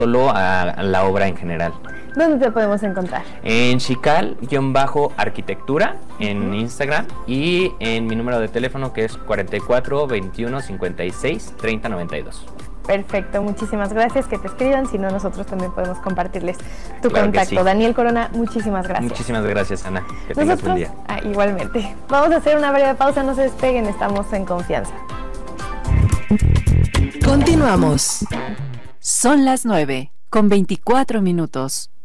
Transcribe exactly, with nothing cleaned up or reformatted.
solo a, a la obra en general. ¿Dónde te podemos encontrar? En Chical-Arquitectura en Instagram y en mi número de teléfono que es cuarenta y cuatro, veintiuno, cincuenta y seis, treinta, noventa y dos. Perfecto, muchísimas gracias, que te escriban, si no nosotros también podemos compartirles tu Claro que contacto. sí. Daniel Corona, muchísimas gracias. Muchísimas gracias, Ana. Que tengas buen día. Ah, igualmente. Vamos a hacer una breve pausa, no se despeguen, estamos en confianza. Continuamos. Son las nueve con veinticuatro minutos.